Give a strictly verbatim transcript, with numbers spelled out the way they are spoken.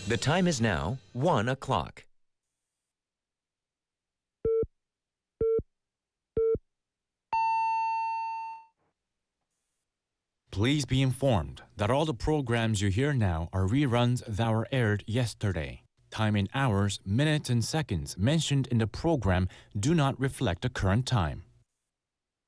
The time is now one o'clock. Please be informed that all the programs you hear now are reruns that were aired yesterday. Time in hours, minutes, and seconds mentioned in the program do not reflect the current time.